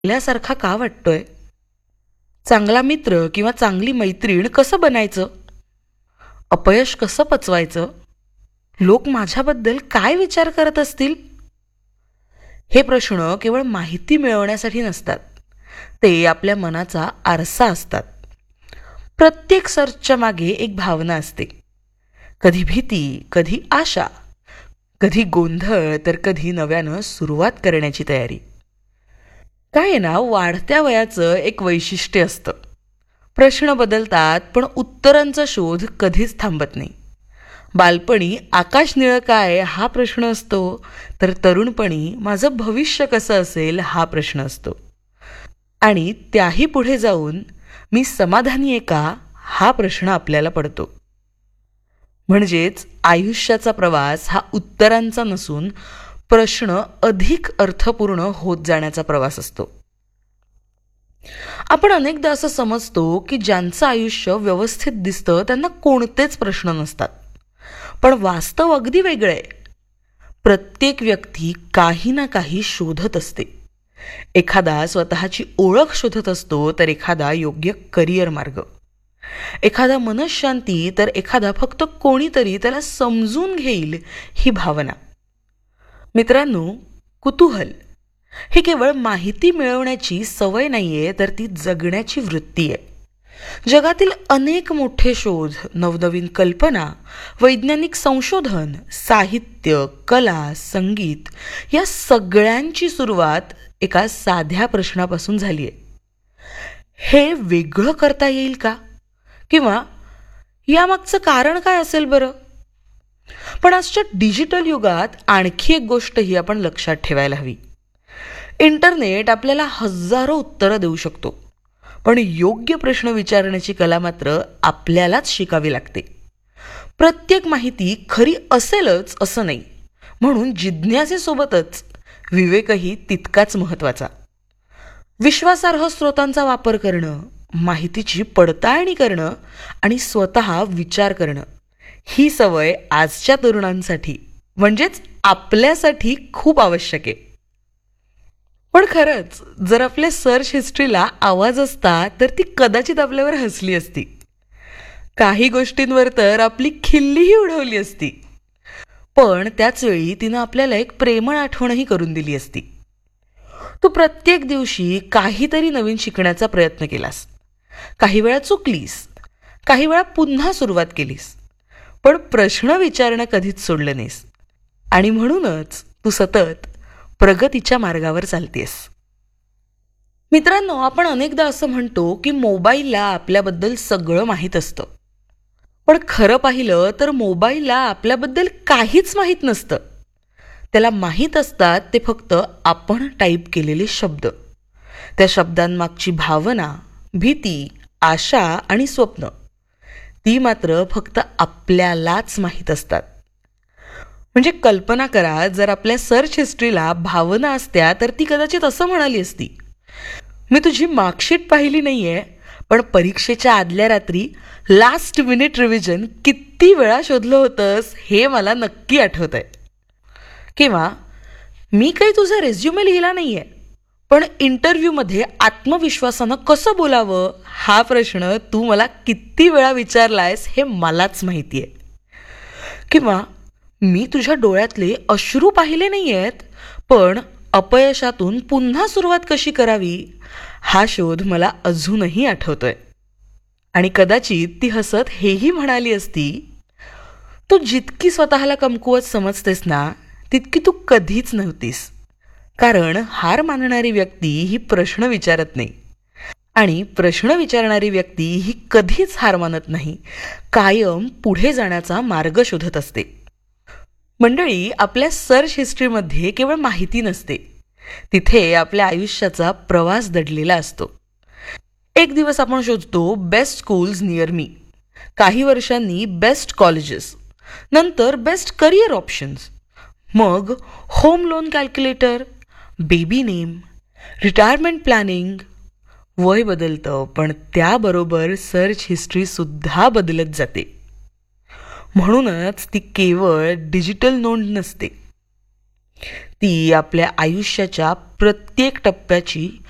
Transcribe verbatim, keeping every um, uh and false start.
ल्यासारखा का वाटतोय? चांगला मित्र किंवा चांगली मैत्रीण कसं बनायचं? अपयश कसं पचवायचं? लोक माझ्याबद्दल काय विचार करत असतील? हे प्रश्न केवळ माहिती मिळवण्यासाठी नसतात, ते आपल्या मनाचा आरसा असतात. प्रत्येक सर्चच्या मागे एक भावना असते. कधी भीती, कधी आशा, कधी गोंधळ, तर कधी नव्यानं सुरुवात करण्याची तयारी. काय आहे ना, वाढत्या वयाचं एक वैशिष्ट्य असतं. प्रश्न बदलतात, पण उत्तरांचा शोध कधीच थांबत नाही. बालपणी आकाश निळं काय हा प्रश्न असतो, तर तरुणपणी माझं भविष्य कसं असेल हा प्रश्न असतो. आणि त्याही पुढे जाऊन मी समाधानी आहे का हा प्रश्न आपल्याला पडतो. म्हणजेच आयुष्याचा प्रवास हा उत्तरांचा नसून प्रश्न अधिक अर्थपूर्ण होत जाण्याचा प्रवास असतो. आपण अनेकदा असं समजतो की ज्यांचं आयुष्य व्यवस्थित दिसतं त्यांना कोणतेच प्रश्न नसतात, पण वास्तव अगदी वेगळे आहे. प्रत्येक व्यक्ती काही ना काही शोधत असते. एखादा स्वतःची ओळख शोधत असतो, तर एखादा योग्य करिअर मार्ग, एखादा मनःशांती, तर एखादा फक्त कोणीतरी त्याला समजून घेईल ही भावना. मित्रांनो, कुतूहल ही केवळ माहिती मिळवण्याची सवय नाहीये, तर ती जगण्याची वृत्ती आहे. जगातील अनेक मोठे शोध, नवनवीन कल्पना, वैज्ञानिक संशोधन, साहित्य, कला, संगीत या सगळ्यांची सुरुवात एका साध्या प्रश्नापासून झाली आहे. हे वेगळं करता येईल का? किंवा यामागचं कारण काय असेल बरं? पण आजच्या डिजिटल युगात आणखी एक गोष्ट ही आपण लक्षात ठेवायला हवी. इंटरनेट आपल्याला हजारो उत्तरं देऊ शकतो, पण योग्य प्रश्न विचारण्याची कला मात्र आपल्यालाच शिकावी लागते. प्रत्येक माहिती खरी असेलच असं नाही, म्हणून जिज्ञासेसोबतच विवेकही तितकाच महत्त्वाचा. विश्वासार्ह स्रोतांचा वापर करणं, माहितीची पडताळणी करणं आणि स्वतः विचार करणं, ही सवय आजच्या तरुणांसाठी म्हणजेच आपल्यासाठी खूप आवश्यक आहे. पण खरंच जर आपल्या सर्च हिस्ट्रीला आवाज असता, तर ती कदाचित आपल्यावर हसली असती. काही गोष्टींवर तर आपली खिल्लीही उडवली असती. पण त्याच वेळी तिनं आपल्याला एक प्रेमळ आठवणही करून दिली असती. तू प्रत्येक दिवशी काहीतरी नवीन शिकण्याचा प्रयत्न केलास, काही वेळा चुकलीस, काही वेळा पुन्हा सुरुवात केलीस, पण प्रश्न विचारणं कधीच सोडलं नाहीस. आणि म्हणूनच तू सतत प्रगतीच्या मार्गावर चालतेस. मित्रांनो, आपण अनेकदा असं म्हणतो की मोबाईलला आपल्याबद्दल सगळं माहीत असतं, पण खरं पाहिलं तर मोबाईलला आपल्याबद्दल काहीच माहीत नसतं. त्याला माहीत असतात ते फक्त आपण टाईप केलेले शब्द, त्या शब्दांमागची भावना, भीती, आशा आणि स्वप्न, ती मात्र फक्त आपल्यालाच माहीत असतात. म्हणजे कल्पना करा, जर आपल्या सर्च हिस्ट्रीला भावना असत्या, तर ती कदाचित असं म्हणाली असती, मी तुझी मार्कशीट पाहिली नाहीये, पण परीक्षेच्या आदल्या रात्री लास्ट मिनिट रिव्हिजन किती वेळा शोधलं होतंस हे मला नक्की आठवत आहे. किंवा मी काही तुझा रेझ्युमे लिहिला नाहीये, पण इंटरव्ह्यूमध्ये आत्मविश्वासानं कसं बोलावं हा प्रश्न तू मला किती वेळा विचारलायस हे मलाच माहिती आहे. किंवा मी तुझ्या डोळ्यातले अश्रू पाहिले नाही आहेत, पण अपयशातून पुन्हा सुरुवात कशी करावी हा शोध मला अजूनही आठवतोय. आणि कदाचित ती हसत हेही म्हणाली असती, तू जितकी स्वतःला कमकुवत समजतेस ना, तितकी तू कधीच नव्हतीस. कारण हार मानणारी व्यक्ती ही प्रश्न विचारत नाही, आणि प्रश्न विचारणारी व्यक्ती ही कधीच हार मानत नाही, कायम पुढे जाण्याचा मार्ग शोधत असते. मंडळी, आपल्या सर्च हिस्ट्रीमध्ये केवळ माहिती नसते, तिथे आपल्या आयुष्याचा प्रवास दडलेला असतो. एक दिवस आपण शोधतो बेस्ट स्कूल्स नियर मी, काही वर्षांनी बेस्ट कॉलेजेस, नंतर बेस्ट करिअर ऑप्शन्स, मग home loan calculator, baby name, retirement planning. वय बदलतं, पण त्याबरोबर सर्च हिस्ट्रीसुद्धा बदलत जाते. म्हणूनच ती केवळ डिजिटल नोंद नसते, ती आपल्या आयुष्याच्या प्रत्येक टप्प्याची